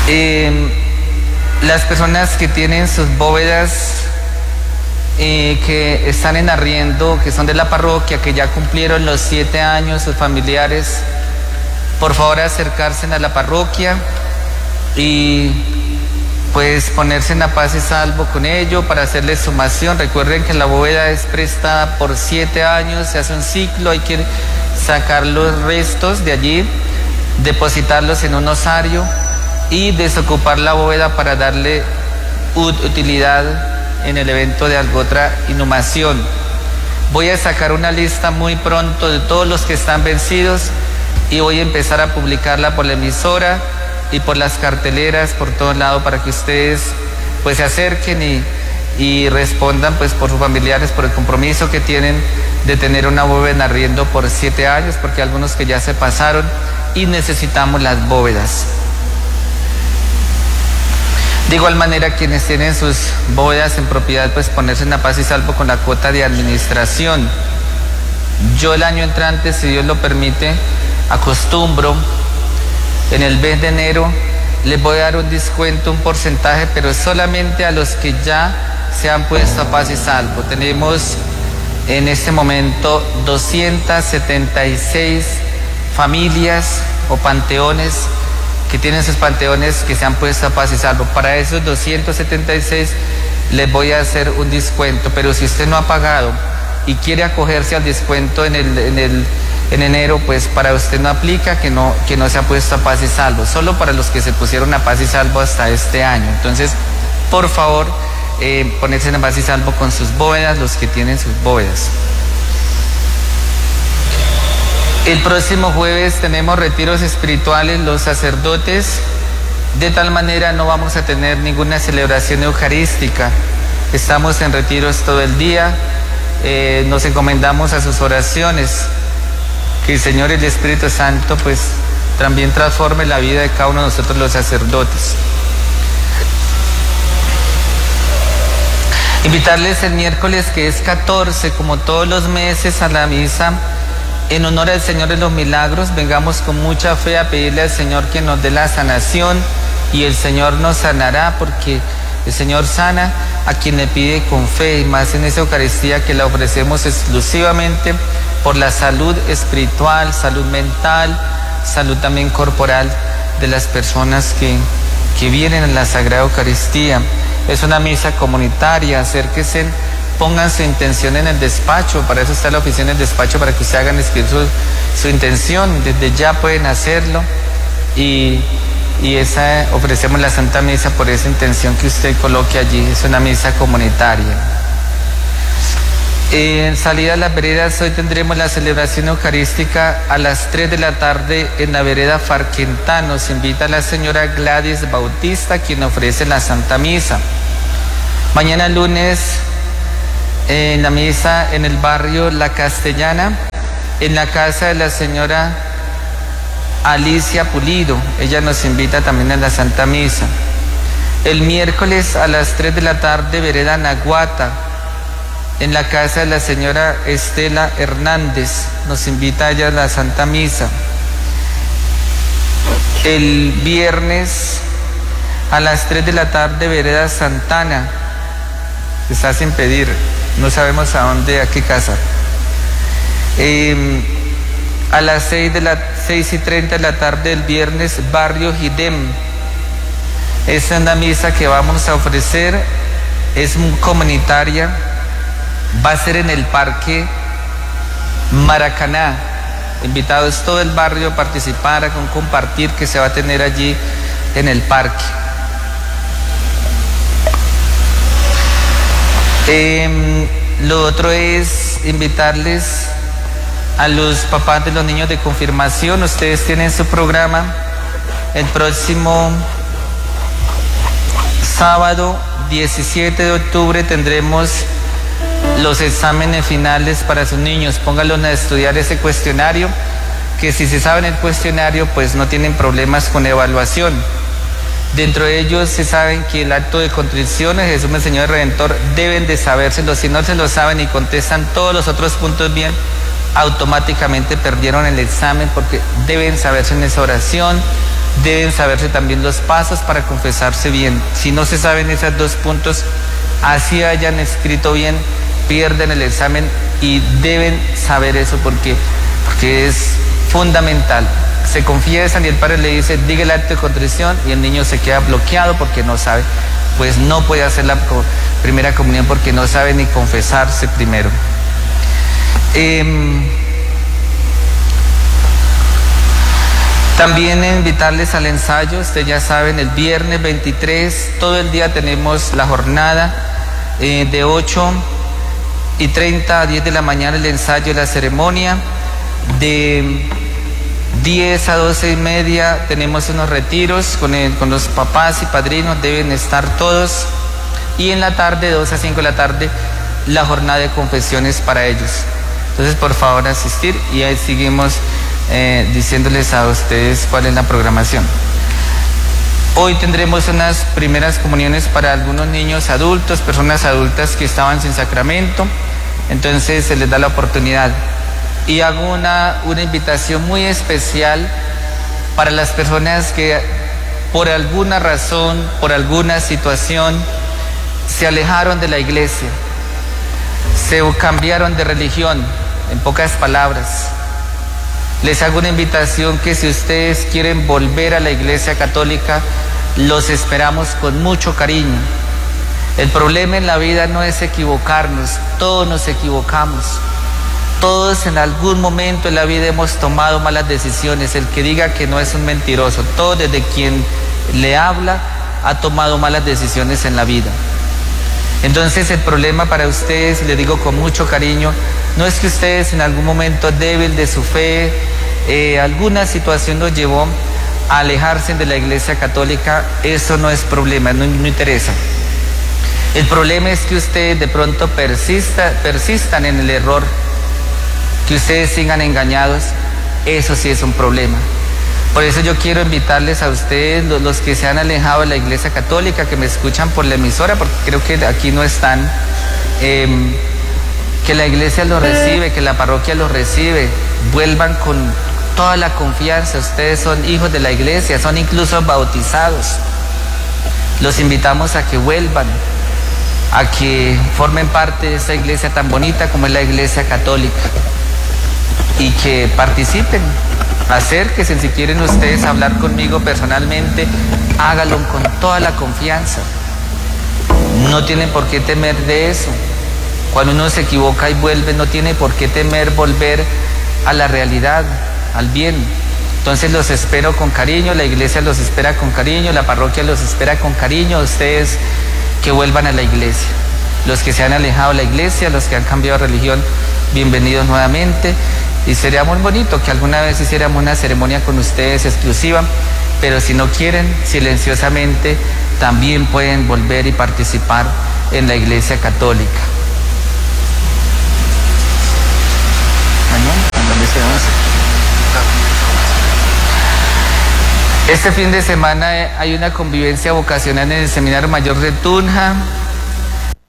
Las personas que tienen sus bóvedas que están en arriendo, que son de la parroquia, que ya cumplieron los 7 años, sus familiares, por favor acercarse a la parroquia y pues ponerse en la paz y salvo con ello para hacerle sumación. Recuerden que la bóveda es prestada por 7 años, se hace un ciclo, hay que sacar los restos de allí, depositarlos en un osario y desocupar la bóveda para darle utilidad en el evento de alguna otra inhumación. Voy a sacar una lista muy pronto de todos los que están vencidos y voy a empezar a publicarla por la emisora y por las carteleras, por todos lados, para que ustedes pues se acerquen y respondan pues por sus familiares, por el compromiso que tienen de tener una bóveda en arriendo por 7 años, porque hay algunos que ya se pasaron y necesitamos las bóvedas. De igual manera, quienes tienen sus bóvedas en propiedad, pues ponerse en la paz y salvo con la cuota de administración. Yo el año entrante, si Dios lo permite, acostumbro, en el mes de enero, les voy a dar un descuento, un porcentaje, pero solamente a los que ya se han puesto a paz y salvo. Tenemos en este momento 276 familias o panteones que tienen sus panteones que se han puesto a paz y salvo. Para esos 276 les voy a hacer un descuento, pero si usted no ha pagado y quiere acogerse al descuento en enero, pues para usted no aplica, que no se ha puesto a paz y salvo, solo para los que se pusieron a paz y salvo hasta este año. Entonces, por favor, ponerse en paz y salvo con sus bóvedas, los que tienen sus bóvedas. El próximo jueves tenemos retiros espirituales, los sacerdotes, de tal manera no vamos a tener ninguna celebración eucarística. Estamos en retiros todo el día, nos encomendamos a sus oraciones, que el Señor y el Espíritu Santo pues también transforme la vida de cada uno de nosotros los sacerdotes. Invitarles el miércoles, que es 14, como todos los meses, a la misa en honor al Señor de los Milagros. Vengamos con mucha fe a pedirle al Señor que nos dé la sanación, y el Señor nos sanará, porque el Señor sana a quien le pide con fe, y más en esa Eucaristía que la ofrecemos exclusivamente por la salud espiritual, salud mental, salud también corporal de las personas que vienen en la Sagrada Eucaristía. Es una misa comunitaria, acérquense, pongan su intención en el despacho, para eso está la oficina del despacho, para que ustedes hagan escribir su intención, desde ya pueden hacerlo, y ofrecemos la Santa Misa por esa intención que usted coloque allí. Es una misa comunitaria. En salida a las veredas, hoy tendremos la celebración eucarística a las 3 de la tarde en la vereda Farquentá. Nos invita la señora Gladys Bautista, quien ofrece la Santa Misa. Mañana lunes, en la misa en el barrio La Castellana, en la casa de la señora Alicia Pulido. Ella nos invita también a la Santa Misa. El miércoles a las 3 de la tarde, vereda Naguata, en la casa de la señora Estela Hernández. Nos invita a ella a la Santa Misa. El viernes a las 3 de la tarde, vereda Santana. Está sin pedir, no sabemos a dónde, a qué casa. A las 6:30 de la tarde del viernes, barrio Gidem. Esa es una misa que vamos a ofrecer, es muy comunitaria, va a ser en el Parque Maracaná. Invitados todo el barrio a participar, a compartir, que se va a tener allí en el parque. Lo otro es invitarles a los papás de los niños de confirmación. Ustedes tienen su programa. El próximo sábado 17 de octubre tendremos los exámenes finales para sus niños. Pónganlos a estudiar ese cuestionario, que si se saben el cuestionario, pues no tienen problemas con evaluación. Dentro de ellos se saben que el acto de contrición, Jesús me enseñó el Redentor, deben de sabérselo. Si no se lo saben y contestan todos los otros puntos bien, automáticamente perdieron el examen, porque deben saberse en esa oración, deben saberse también los pasos para confesarse bien. Si no se saben esos dos puntos, así hayan escrito bien, pierden el examen y deben saber eso porque es fundamental. Se confiesan y el padre le dice, diga el acto de contrición, y el niño se queda bloqueado porque no sabe. Pues no puede hacer la primera comunión porque no sabe ni confesarse primero. También invitarles al ensayo. Ustedes ya saben, el viernes 23, todo el día tenemos la jornada de 8:30 a 10 de la mañana el ensayo y la ceremonia. De 10 a 12:30 tenemos unos retiros con los papás y padrinos, deben estar todos. Y en la tarde, 2 a 5 de la tarde, la jornada de confesiones para ellos. Entonces, por favor, asistir, y ahí seguimos diciéndoles a ustedes cuál es la programación. Hoy tendremos unas primeras comuniones para algunos niños adultos, personas adultas que estaban sin sacramento, entonces se les da la oportunidad. Y hago una invitación muy especial para las personas que por alguna razón, por alguna situación, se alejaron de la iglesia, se cambiaron de religión, en pocas palabras. Les hago una invitación que si ustedes quieren volver a la Iglesia Católica, los esperamos con mucho cariño. El problema en la vida no es equivocarnos, todos nos equivocamos. Todos en algún momento en la vida hemos tomado malas decisiones. El que diga que no es un mentiroso. Todo desde quien le habla ha tomado malas decisiones en la vida. Entonces el problema para ustedes, y les digo con mucho cariño, no es que ustedes en algún momento débil de su fe, alguna situación los llevó a alejarse de la Iglesia Católica. Eso no es problema, no interesa. El problema es que ustedes de pronto persistan en el error, que ustedes sigan engañados. Eso sí es un problema. Por eso yo quiero invitarles a ustedes, los que se han alejado de la Iglesia Católica, que me escuchan por la emisora, porque creo que aquí no están, que la iglesia los recibe, que la parroquia los recibe. Vuelvan con toda la confianza. Ustedes son hijos de la iglesia, son incluso bautizados. Los invitamos a que vuelvan, a que formen parte de esta iglesia tan bonita como es la Iglesia Católica, y que participen. Acérquense, si quieren ustedes hablar conmigo personalmente, háganlo con toda la confianza. No tienen por qué temer de eso. Cuando uno se equivoca y vuelve, no tiene por qué temer volver a la realidad, al bien. Entonces los espero con cariño, la iglesia los espera con cariño, la parroquia los espera con cariño. Ustedes que vuelvan a la iglesia. Los que se han alejado de la iglesia, los que han cambiado de religión, bienvenidos nuevamente. Y sería muy bonito que alguna vez hiciéramos una ceremonia con ustedes exclusiva, pero si no quieren, silenciosamente también pueden volver y participar en la Iglesia Católica. Mañana, ¿dónde se va? Este fin de semana hay una convivencia vocacional en el Seminario Mayor de Tunja.